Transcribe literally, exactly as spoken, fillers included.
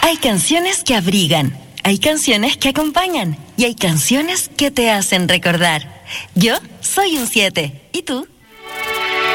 Hay canciones que abrigan, hay canciones que acompañan y hay canciones que te hacen recordar. Yo soy un siete. ¿Y tú?